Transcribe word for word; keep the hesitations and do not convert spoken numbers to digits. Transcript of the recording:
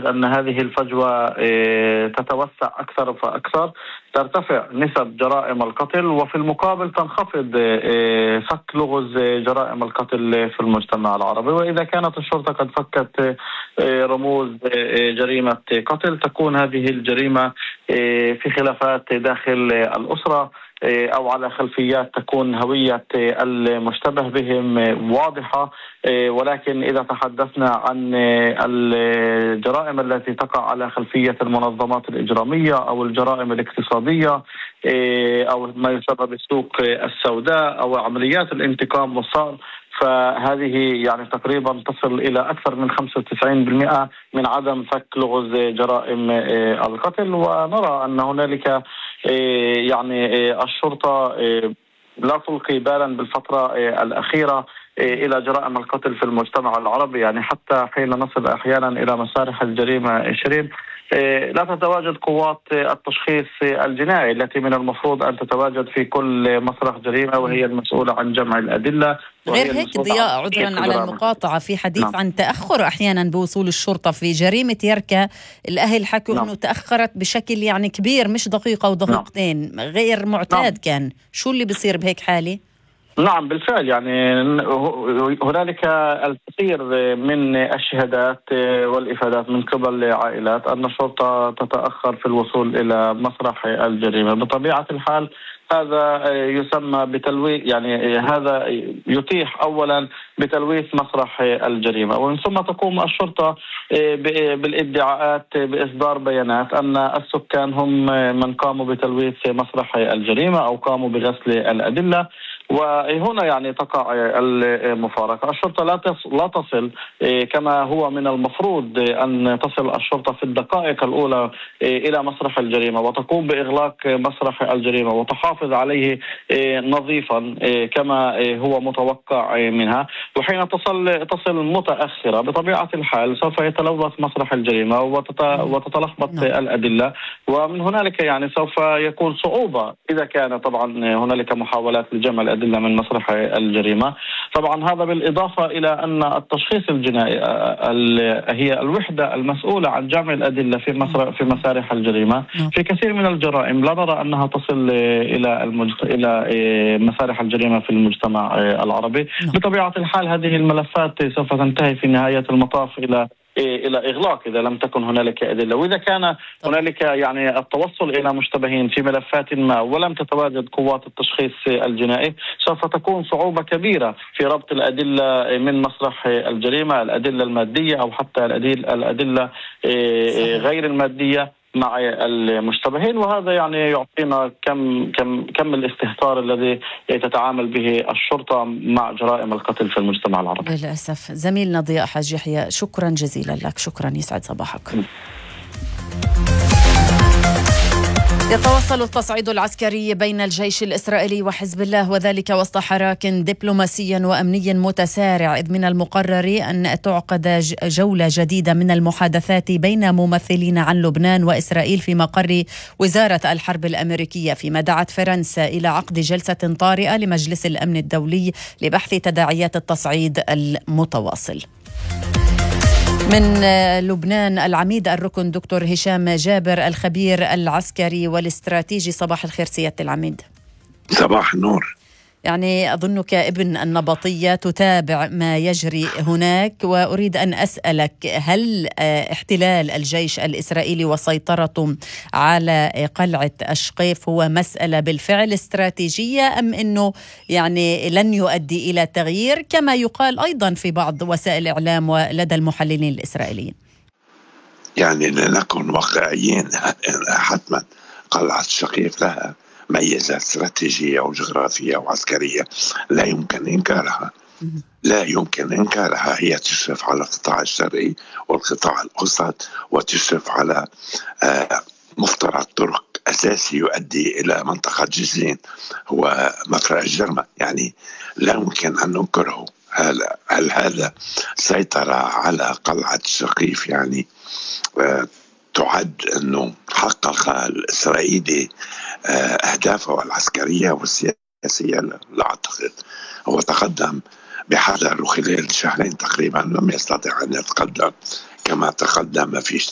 نشاهد أن هذه الفجوة تتوسع أكثر فأكثر، ترتفع نسب جرائم القتل وفي المقابل تنخفض فك لغز جرائم القتل في المجتمع العربي. وإذا كانت الشرطة قد فكت رموز جريمة قتل، تكون هذه الجريمة في خلافات داخل الأسرة أو على خلفيات تكون هوية المشتبه بهم واضحة. ولكن إذا تحدثنا عن الجرائم التي تقع على خلفية المنظمات الإجرامية أو الجرائم الاقتصادية أو ما يسمى بالسوق السوداء أو عمليات الانتقام والصقر، فهذه يعني تقريبا تصل إلى أكثر من خمسة وتسعين بالمئة من عدم فك لغز جرائم القتل. ونرى أن هنالك يعني الشرطة لا تلقي بالا بالفترة الأخيرة إلى جرائم القتل في المجتمع العربي، يعني حتى حين نصل أحيانا إلى مسارح الجريمة عشرين لا تتواجد قوات التشخيص الجنائي التي من المفروض أن تتواجد في كل مسرح جريمة، وهي المسؤولة عن جمع الأدلة. غير هيك ضياء، عذرا على المقاطعة، في حديث نعم. عن تأخر أحيانا بوصول الشرطة في جريمة يركا. الأهل حكوا نعم. أنه تأخرت بشكل يعني كبير، مش دقيقة ودقيقتين، نعم. غير معتاد نعم. كان. شو اللي بيصير بهيك حالة؟ نعم بالفعل، يعني هنالك الكثير من الشهادات والإفادات من قبل عائلات أن الشرطة تتأخر في الوصول إلى مسرح الجريمة. بطبيعة الحال هذا يسمى بتلويث، يعني هذا يتيح أولا بتلويث مسرح الجريمة، ومن ثم تقوم الشرطة بالادعاءات بإصدار بيانات أن السكان هم من قاموا بتلويث مسرح الجريمة أو قاموا بغسل الأدلة. وهنا يعني تقع المفارقة. الشرطة لا لا تصل كما هو من المفروض أن تصل الشرطة في الدقائق الأولى إلى مسرح الجريمة وتقوم بإغلاق مسرح الجريمة وتحافظ عليه نظيفا كما هو متوقع منها. وحين تصل تصل متأخرة بطبيعة الحال سوف يتلوث مسرح الجريمة وتتلخبط الأدلة، ومن هنالك يعني سوف يكون صعوبة إذا كان طبعا هنالك محاولات لجمع الأدلة من مسرح الجريمة. طبعا هذا بالإضافة إلى أن التشخيص الجنائي هي الوحدة المسؤولة عن جمع الأدلة في مسرح في مسارح الجريمة. في كثير من الجرائم لا نرى أنها تصل إلى المجت... إلى مسارح الجريمة في المجتمع العربي. بطبيعة الحال هذه الملفات سوف تنتهي في نهاية المطاف إلى إلى إغلاق إذا لم تكن هنالك أدلة. وإذا كان هنالك يعني التوصل إلى مشتبهين في ملفات ما ولم تتواجد قوات التشخيص الجنائي سوف تكون صعوبة كبيرة في ربط الأدلة من مسرح الجريمة، الأدلة المادية أو حتى الأدلة غير المادية مع المشتبهين. وهذا يعني يعطينا كم كم كم الاستهتار الذي تتعامل به الشرطة مع جرائم القتل في المجتمع العربي. للأسف. زميلنا ضياء حاج يحيى، شكرا جزيلا لك. شكرا، يسعد صباحك. يتواصل التصعيد العسكري بين الجيش الإسرائيلي وحزب الله، وذلك وسط حراك دبلوماسي وأمني متسارع، إذ من المقرر أن تعقد جولة جديدة من المحادثات بين ممثلين عن لبنان وإسرائيل في مقر وزارة الحرب الأمريكية، فيما دعت فرنسا إلى عقد جلسة طارئة لمجلس الأمن الدولي لبحث تداعيات التصعيد المتواصل. من لبنان العميد الركن دكتور هشام جابر، الخبير العسكري والاستراتيجي. صباح الخير سيادة العميد. صباح النور. يعني أظنك ابن النبطية تتابع ما يجري هناك، وأريد أن أسألك، هل احتلال الجيش الإسرائيلي وسيطرته على قلعة أشقيف هو مسألة بالفعل استراتيجية، أم أنه يعني لن يؤدي إلى تغيير كما يقال أيضا في بعض وسائل الإعلام ولدى المحللين الإسرائيليين؟ يعني لنكن واقعيين، حتما قلعة أشقيف لها ميزات استراتيجية وجغرافية وعسكرية لا يمكن إنكارها لا يمكن إنكارها. هي تشرف على القطاع الشرقي والقطاع الأوسط، وتشرف على مفترق طرق أساسي يؤدي إلى منطقة جزين هو مفرق الجرمة. يعني لا يمكن أن ننكره. هل, هل هذا سيطرة على قلعة الشقيف يعني تعد أنه حقق الإسرائيلي أهدافه العسكرية والسياسية؟ لا أعتقد. هو تقدم بحذر، وخلال شهرين تقريبا لم يستطع أن يتقدم كما تقدم في